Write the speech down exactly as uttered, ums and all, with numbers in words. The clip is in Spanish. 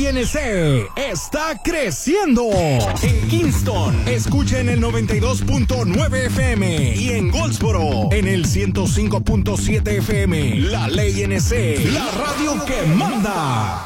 N C está creciendo. En Kingston, escucha en el noventa y dos punto nueve F M y en Goldsboro, en el ciento cinco punto siete F M. La Ley N C, la radio que manda.